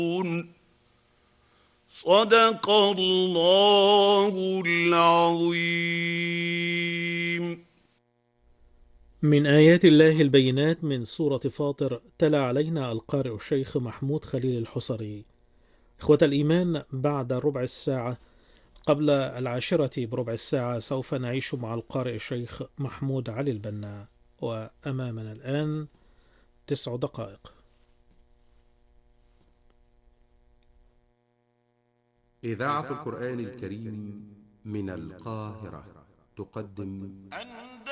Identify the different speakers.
Speaker 1: صدق الله العظيم.
Speaker 2: من آيات الله البينات من سورة فاطر، تلا علينا القارئ الشيخ محمود خليل الحصري. إخوة الإيمان، بعد ربع الساعة قبل 10 بربع الساعة سوف نعيش مع القارئ الشيخ محمود علي البنا، وأمامنا الآن 9 دقائق.
Speaker 3: إذاعة القرآن الكريم من القاهرة تقدم